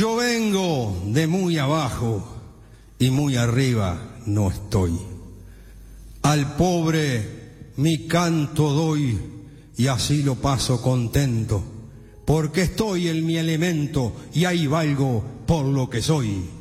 Yo vengo de muy abajo y muy arriba no estoy. Al pobre mi canto doy y así lo paso contento, porque estoy en mi elemento y ahí valgo por lo que soy.